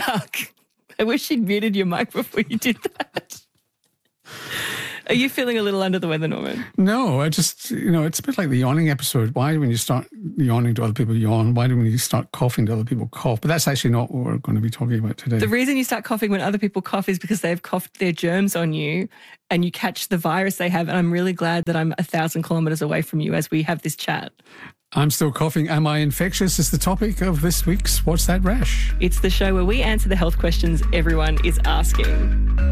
Yuck. I wish she'd muted your mic before you did that. Are you feeling a little under the weather, Norman? No, I just, it's a bit like the yawning episode. Why when you start yawning to other people yawn? Why do when you start coughing to other people cough? But that's actually not what we're going to be talking about today. The reason you start coughing when other people cough is because they've coughed their germs on you and you catch the virus they have. And I'm really glad that I'm 1,000 kilometres away from you as we have this chat. I'm still coughing. Am I infectious is the topic of this week's What's That Rash? It's the show where we answer the health questions everyone is asking.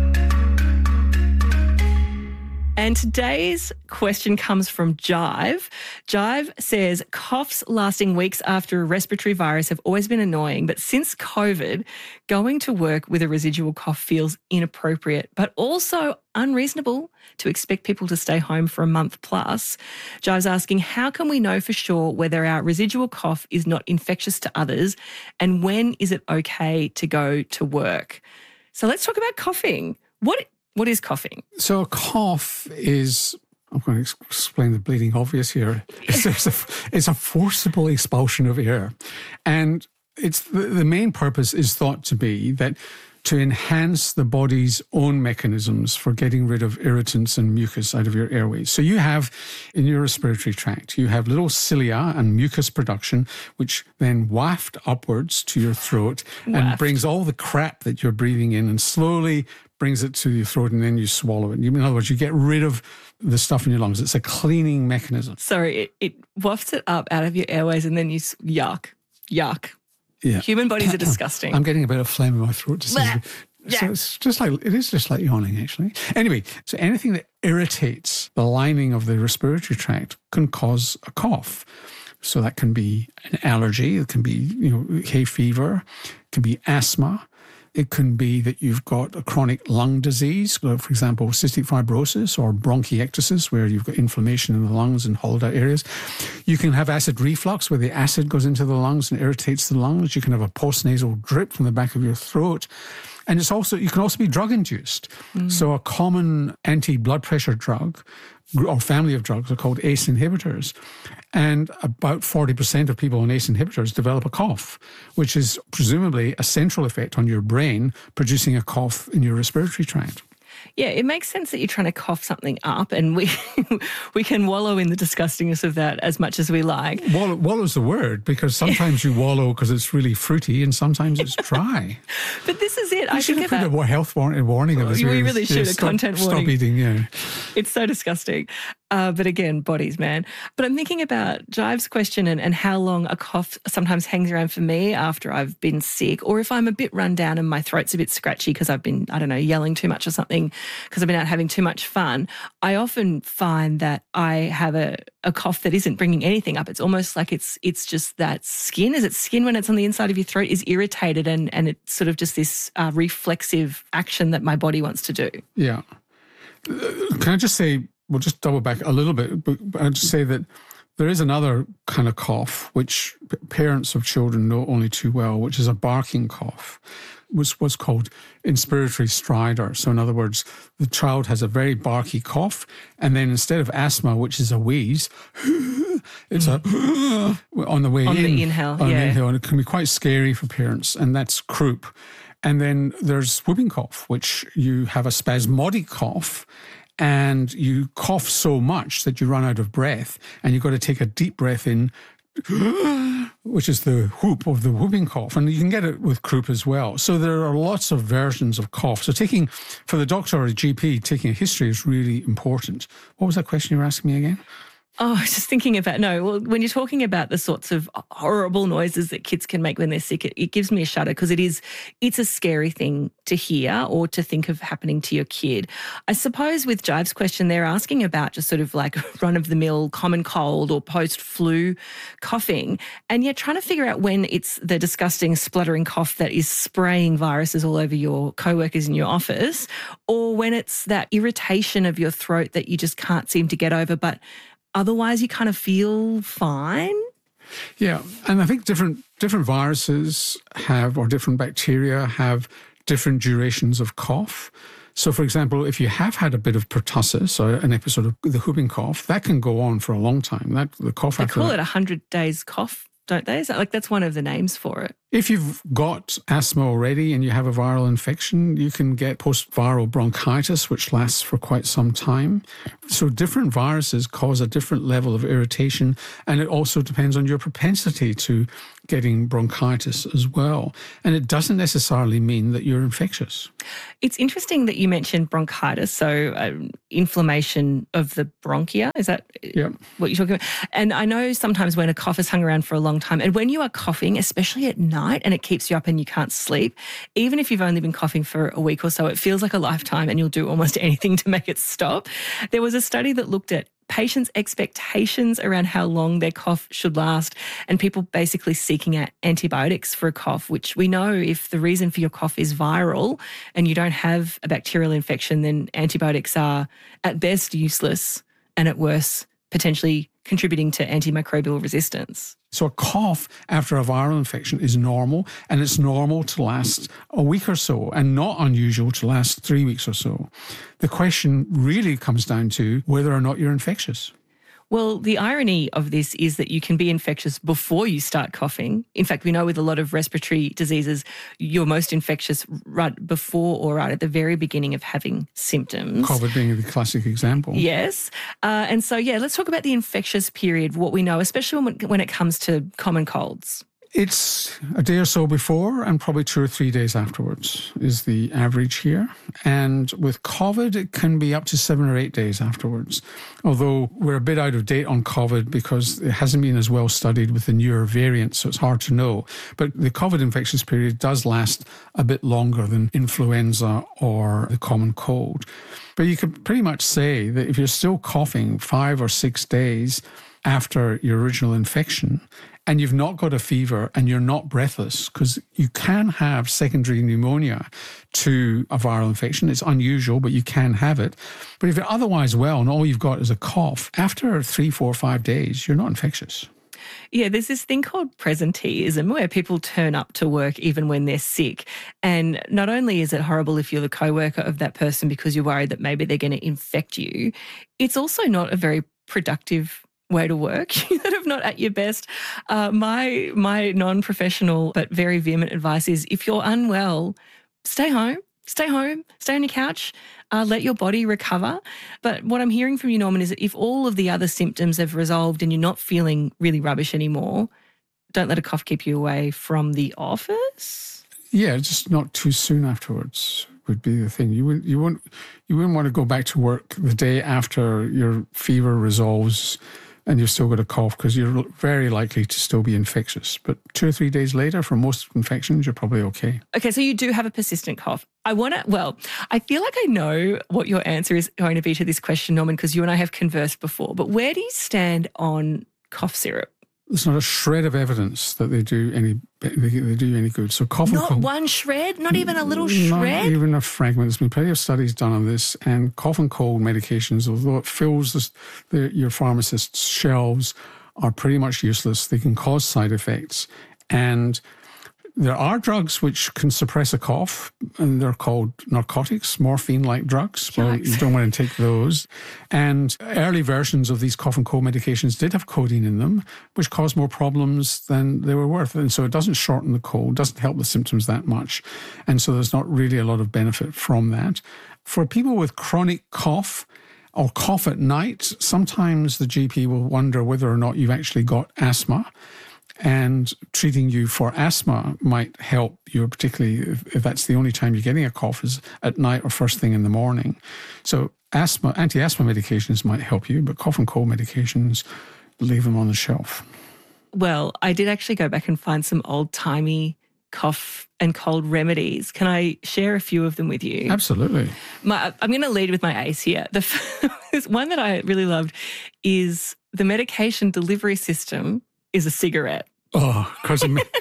And today's question comes from Jive. Jive says, coughs lasting weeks after a respiratory virus have always been annoying, but since COVID, going to work with a residual cough feels inappropriate, but also unreasonable to expect people to stay home for a month plus. Jive's asking, how can we know for sure whether our residual cough is not infectious to others, and when is it okay to go to work? So let's talk about coughing. What is coughing? So a cough is, I'm going to explain the bleeding obvious here. It's a forcible expulsion of air. And it's the main purpose is thought to be that to enhance the body's own mechanisms for getting rid of irritants and mucus out of your airways. So you have, in your respiratory tract, you have little cilia and mucus production, which then waft upwards to your throat and brings all the crap that you're breathing in and slowly brings it to your throat, and then you swallow it. In other words, you get rid of the stuff in your lungs. It's a cleaning mechanism. Sorry, it wafts it up out of your airways and then you yuck. Yeah. Human bodies are disgusting. I'm getting a bit of phlegm in my throat. So it's it is just like yawning, actually. Anyway, so anything that irritates the lining of the respiratory tract can cause a cough. So that can be an allergy. It can be, hay fever. It can be asthma. It can be that you've got a chronic lung disease, for example, cystic fibrosis or bronchiectasis, where you've got inflammation in the lungs and hollowed out areas. You can have acid reflux, where the acid goes into the lungs and irritates the lungs. You can have a postnasal drip from the back of your throat. And you can also be drug-induced. So a common anti-blood pressure drug or family of drugs are called ACE inhibitors. And about 40% of people on ACE inhibitors develop a cough, which is presumably a central effect on your brain, producing a cough in your respiratory tract. Yeah, it makes sense that you're trying to cough something up, and we can wallow in the disgustingness of that as much as we like. Wallow's the word, because sometimes you wallow because it's really fruity and sometimes it's dry. But this is it. I should have put a health warning of this. We really should, a content warning. Stop eating, It's so disgusting. But again, bodies, man. But I'm thinking about Jive's question and how long a cough sometimes hangs around for me after I've been sick, or if I'm a bit run down and my throat's a bit scratchy because I've been, yelling too much or something because I've been out having too much fun. I often find that I have a cough that isn't bringing anything up. It's almost like it's just that skin. Is it skin when it's on the inside of your throat is irritated and it's sort of just this reflexive action that my body wants to do. Yeah. Can I just say, we'll just double back a little bit, but I'd just say that there is another kind of cough, which parents of children know only too well, which is a barking cough, which was called inspiratory stridor. So in other words, the child has a very barky cough, and then instead of asthma, which is a wheeze, it's a on the way in. On the inhale, on the inhale, and it can be quite scary for parents, and that's croup. And then there's whooping cough, which you have a spasmodic cough, and you cough so much that you run out of breath, and you've got to take a deep breath in, which is the whoop of the whooping cough. And you can get it with croup as well. So there are lots of versions of cough. So for the doctor or the GP, taking a history is really important. What was that question you were asking me again? Oh, I was just thinking about, when you're talking about the sorts of horrible noises that kids can make when they're sick, it gives me a shudder because it's a scary thing to hear or to think of happening to your kid. I suppose with Jive's question, they're asking about just sort of like run-of-the-mill common cold or post-flu coughing, and yet trying to figure out when it's the disgusting spluttering cough that is spraying viruses all over your co-workers in your office, or when it's that irritation of your throat that you just can't seem to get over, but otherwise you kind of feel fine. Yeah, and I think different viruses or different bacteria have different durations of cough. So, for example, if you have had a bit of pertussis or an episode of the whooping cough, that can go on for a long time. They call it 100 days cough, don't they? Is that that's one of the names for it? If you've got asthma already and you have a viral infection, you can get post-viral bronchitis, which lasts for quite some time. So different viruses cause a different level of irritation, and it also depends on your propensity to getting bronchitis as well. And it doesn't necessarily mean that you're infectious. It's interesting that you mentioned bronchitis, so inflammation of the bronchia. Is that what you're talking about? And I know sometimes when a cough has hung around for a long time, and when you are coughing, especially at night, and it keeps you up and you can't sleep, even if you've only been coughing for a week or so, it feels like a lifetime and you'll do almost anything to make it stop. There was a study that looked at patients' expectations around how long their cough should last, and people basically seeking out antibiotics for a cough, which we know if the reason for your cough is viral and you don't have a bacterial infection, then antibiotics are at best useless and at worst potentially contributing to antimicrobial resistance. So a cough after a viral infection is normal, and it's normal to last a week or so and not unusual to last 3 weeks or so. The question really comes down to whether or not you're infectious. Well, the irony of this is that you can be infectious before you start coughing. In fact, we know with a lot of respiratory diseases, you're most infectious right before or right at the very beginning of having symptoms. COVID being the classic example. Yes. And so, let's talk about the infectious period, what we know, especially when it comes to common colds. It's a day or so before and probably 2 or 3 days afterwards is the average here. And with COVID, it can be up to 7 or 8 days afterwards. Although we're a bit out of date on COVID because it hasn't been as well studied with the newer variants, so it's hard to know. But the COVID infectious period does last a bit longer than influenza or the common cold. But you could pretty much say that if you're still coughing 5 or 6 days after your original infection, and you've not got a fever and you're not breathless, because you can have secondary pneumonia to a viral infection. It's unusual, but you can have it. But if you're otherwise well and all you've got is a cough, after 3, 4, 5 days, you're not infectious. Yeah, there's this thing called presenteeism where people turn up to work even when they're sick. And not only is it horrible if you're the co-worker of that person because you're worried that maybe they're going to infect you, it's also not a very productive way to work. You're sort of not at your best. My non-professional but very vehement advice is if you're unwell, stay home, stay on your couch, let your body recover. But what I'm hearing from you, Norman, is that if all of the other symptoms have resolved and you're not feeling really rubbish anymore, don't let a cough keep you away from the office. Yeah, just not too soon afterwards would be the thing. You wouldn't want to go back to work the day after your fever resolves and you've still got a cough, because you're very likely to still be infectious. But 2 or 3 days later, for most infections, you're probably okay. Okay, so you do have a persistent cough. I feel like I know what your answer is going to be to this question, Norman, because you and I have conversed before. But where do you stand on cough syrup? There's not a shred of evidence that they do any good. So cough and cold. Not one shred? Not even a little shred? Not even a fragment. There's been plenty of studies done on this, and cough and cold medications, although it fills your pharmacist's shelves, are pretty much useless. They can cause side effects. And there are drugs which can suppress a cough, and they're called narcotics, morphine-like drugs. Well, you don't want to take those. And early versions of these cough and cold medications did have codeine in them, which caused more problems than they were worth. And so it doesn't shorten the cold, doesn't help the symptoms that much. And so there's not really a lot of benefit from that. For people with chronic cough or cough at night, sometimes the GP will wonder whether or not you've actually got asthma. And treating you for asthma might help you, particularly if that's the only time you're getting a cough is at night or first thing in the morning. So anti-asthma medications might help you, but cough and cold medications, leave them on the shelf. Well, I did actually go back and find some old-timey cough and cold remedies. Can I share a few of them with you? Absolutely. I'm going to lead with my ace here. The one that I really loved is the medication delivery system is a cigarette. Oh, because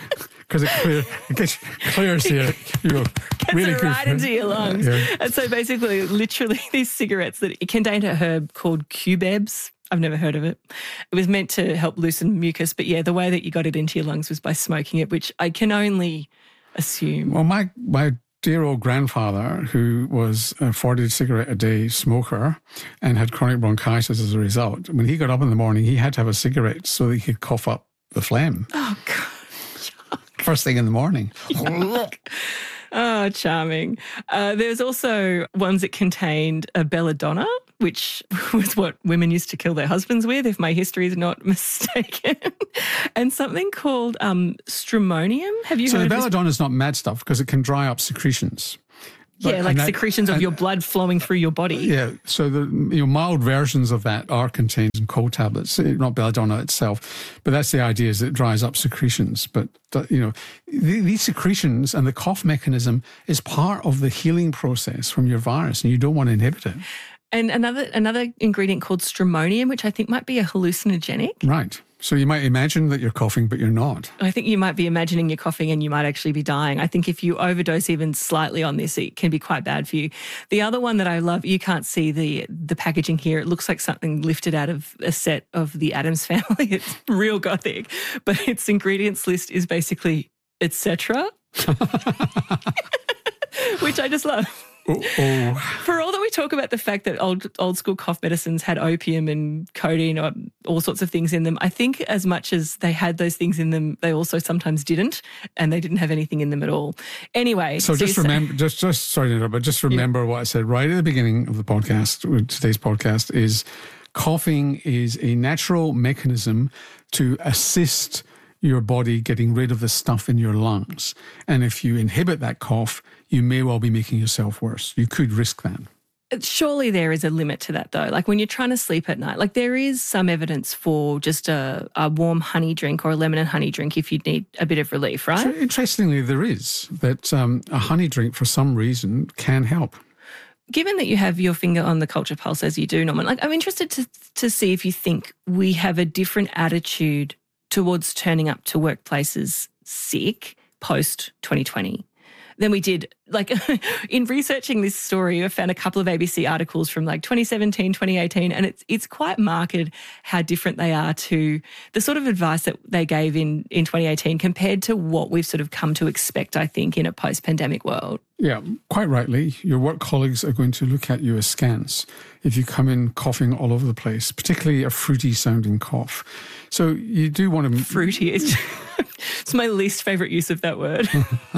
it clears the really it right into your lungs. Yeah. And so basically, literally, these cigarettes that it contained a herb called Cubebs. I've never heard of it. It was meant to help loosen mucus, but yeah, the way that you got it into your lungs was by smoking it, which I can only assume. Well, my dear old grandfather, who was a 40 cigarette a day smoker and had chronic bronchitis as a result, when he got up in the morning, he had to have a cigarette so that he could cough up the phlegm. Oh, God. First thing in the morning. Oh, charming. There's also ones that contained a belladonna, which was what women used to kill their husbands with, if my history is not mistaken, and something called stramonium. Have you heard of this? So the belladonna is not mad stuff because it can dry up secretions. Yeah, like secretions of your blood flowing through your body. Yeah, so the mild versions of that are contained in cold tablets, not belladonna itself. But that's the idea, is it dries up secretions. But, these secretions and the cough mechanism is part of the healing process from your virus, and you don't want to inhibit it. And another ingredient called stramonium, which I think might be a hallucinogenic. Right. So you might imagine that you're coughing, but you're not. I think you might be imagining you're coughing and you might actually be dying. I think if you overdose even slightly on this, it can be quite bad for you. The other one that I love, you can't see the packaging here. It looks like something lifted out of a set of the Addams Family. It's real gothic, but its ingredients list is basically etc., which I just love. For all that we talk about the fact that old school cough medicines had opium and codeine or all sorts of things in them, I think as much as they had those things in them, they also sometimes didn't, and they didn't have anything in them at all. Anyway. So just remember, sorry to interrupt, but just remember what I said right at the beginning of the podcast, today's podcast, is coughing is a natural mechanism to assist your body getting rid of the stuff in your lungs. And if you inhibit that cough, you may well be making yourself worse. You could risk that. Surely there is a limit to that, though. Like when you're trying to sleep at night, like there is some evidence for just a warm honey drink or a lemon and honey drink if you need a bit of relief, right? So interestingly, there is that a honey drink for some reason can help. Given that you have your finger on the culture pulse as you do, Norman, like I'm interested to see if you think we have a different attitude towards turning up to workplaces sick post-2020 than we did. Like in researching this story, I found a couple of ABC articles from like 2017, 2018, and it's quite marked how different they are to the sort of advice that they gave in 2018 compared to what we've sort of come to expect, I think, in a post-pandemic world. Yeah, quite rightly. Your work colleagues are going to look at you askance if you come in coughing all over the place, particularly a fruity-sounding cough. So you do want to... Fruity. It's my least favourite use of that word.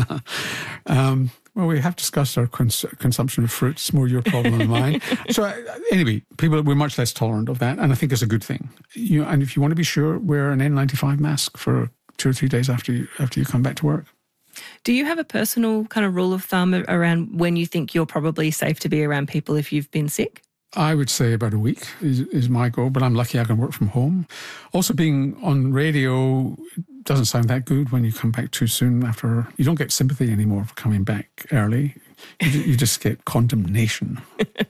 Well, we have discussed our consumption of fruit. It's more your problem than mine. So anyway, we're much less tolerant of that, and I think it's a good thing. And if you want to be sure, wear an N95 mask for 2 or 3 days after you come back to work. Do you have a personal kind of rule of thumb around when you think you're probably safe to be around people if you've been sick? I would say about a week is my goal, but I'm lucky I can work from home. Also, being on radio doesn't sound that good when you come back too soon after. You don't get sympathy anymore for coming back early. You just get condemnation.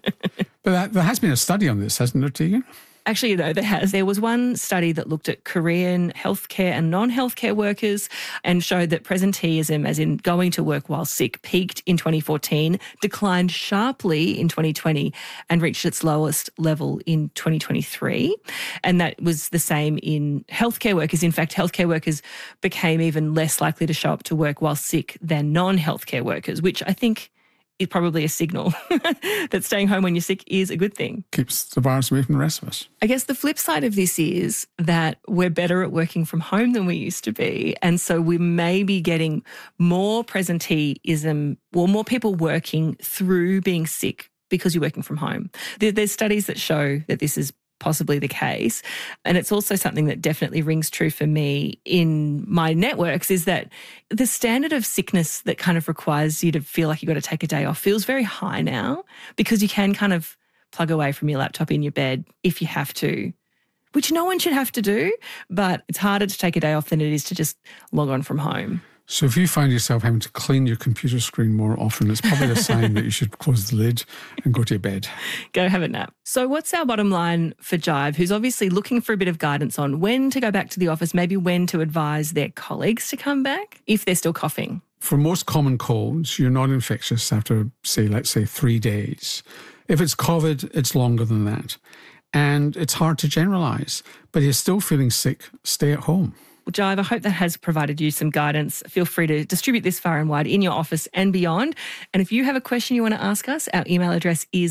But there has been a study on this, hasn't there, Tegan? Actually, no, there has. There was one study that looked at Korean healthcare and non-healthcare workers and showed that presenteeism, as in going to work while sick, peaked in 2014, declined sharply in 2020 and reached its lowest level in 2023. And that was the same in healthcare workers. In fact, healthcare workers became even less likely to show up to work while sick than non-healthcare workers, which I think is probably a signal that staying home when you're sick is a good thing. Keeps the virus away from the rest of us. I guess the flip side of this is that we're better at working from home than we used to be. And so we may be getting more presenteeism, or more people working through being sick because you're working from home. There's studies that show that this is possibly the case. And it's also something that definitely rings true for me in my networks, is that the standard of sickness that kind of requires you to feel like you've got to take a day off feels very high now, because you can kind of plug away from your laptop in your bed if you have to, which no one should have to do, but it's harder to take a day off than it is to just log on from home. So if you find yourself having to clean your computer screen more often, it's probably a sign that you should close the lid and go to your bed. Go have a nap. So what's our bottom line for Jive, who's obviously looking for a bit of guidance on when to go back to the office, maybe when to advise their colleagues to come back if they're still coughing? For most common colds, you're not infectious after, let's say 3 days. If it's COVID, it's longer than that. And it's hard to generalise. But you're still feeling sick, stay at home. Well, Jive, I hope that has provided you some guidance. Feel free to distribute this far and wide in your office and beyond. And if you have a question you want to ask us, our email address is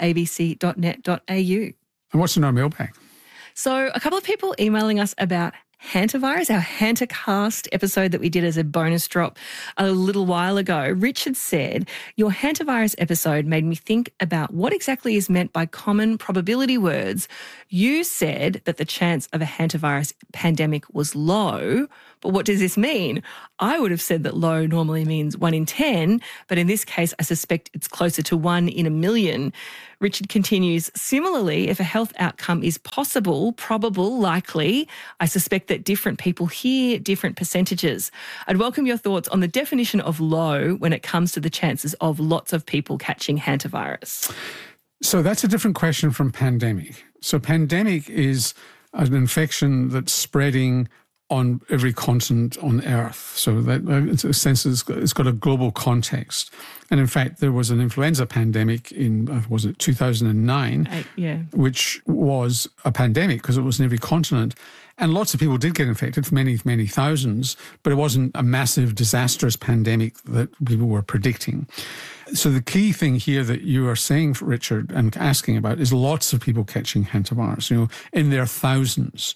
thatrash@abc.net.au. And what's in our mailbag? So a couple of people emailing us about hantavirus, our Hantacast episode that we did as a bonus drop a little while ago. Richard said, your hantavirus episode made me think about what exactly is meant by common probability words. You said that the chance of a hantavirus pandemic was low, but what does this mean? I would have said that low normally means 1 in 10, but in this case, I suspect it's closer to 1 in a million. Richard continues, similarly, if a health outcome is possible, probable, likely, I suspect that different people hear different percentages. I'd welcome your thoughts on the definition of low when it comes to the chances of lots of people catching hantavirus. So that's a different question from pandemic. So pandemic is an infection that's spreading on every continent on Earth. So that, in a sense, it's got a global context. And in fact, there was an influenza pandemic in, 2009, which was a pandemic because it was in every continent. And lots of people did get infected, many, many thousands, but it wasn't a massive, disastrous pandemic that people were predicting. So the key thing here that you are saying, Richard, and asking about is lots of people catching hantavirus, in their thousands.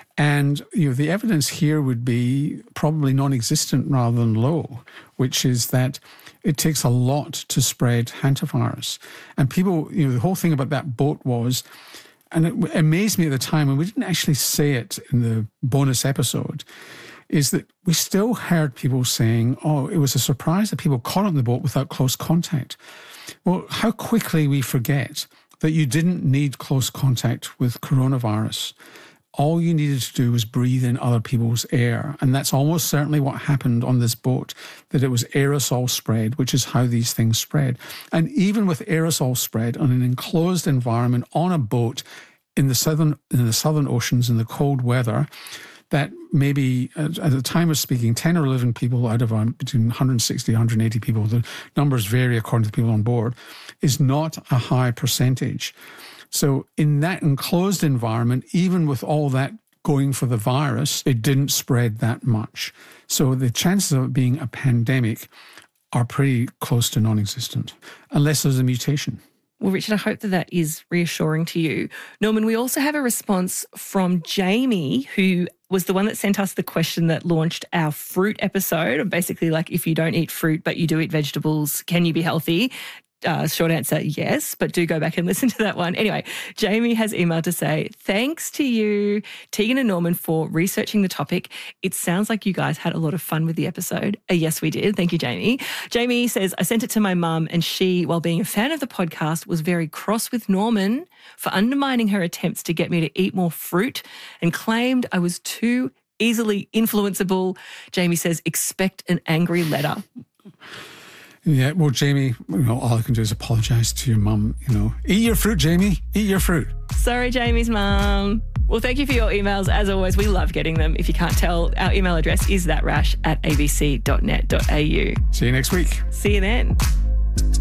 And the evidence here would be probably non-existent rather than low, which is that it takes a lot to spread hantavirus. And people, the whole thing about that boat was, and it amazed me at the time, and we didn't actually say it in the bonus episode, is that we still heard people saying, oh, it was a surprise that people caught on the boat without close contact. Well, how quickly we forget that you didn't need close contact with coronavirus. All you needed to do was breathe in other people's air. And that's almost certainly what happened on this boat, that it was aerosol spread, which is how these things spread. And even with aerosol spread on an enclosed environment on a boat in the southern oceans in the cold weather, that maybe at the time of speaking, 10 or 11 people out of between 160, 180 people, the numbers vary according to the people on board, is not a high percentage. So in that enclosed environment, even with all that going for the virus, it didn't spread that much. So the chances of it being a pandemic are pretty close to non-existent, unless there's a mutation. Well, Richard, I hope that is reassuring to you. Norman, we also have a response from Jamie, who was the one that sent us the question that launched our fruit episode. Basically, like, if you don't eat fruit but you do eat vegetables, can you be healthy? Short answer, yes, but do go back and listen to that one. Anyway, Jamie has emailed to say, thanks to you, Tegan and Norman, for researching the topic. It sounds like you guys had a lot of fun with the episode. Yes, we did. Thank you, Jamie. Jamie says, I sent it to my mum and she, while being a fan of the podcast, was very cross with Norman for undermining her attempts to get me to eat more fruit and claimed I was too easily influenceable. Jamie says, expect an angry letter. Yeah, well, Jamie, all I can do is apologise to your mum, Eat your fruit, Jamie. Eat your fruit. Sorry, Jamie's mum. Well, thank you for your emails. As always, we love getting them. If you can't tell, our email address is thatrash@abc.net.au. See you next week. See you then.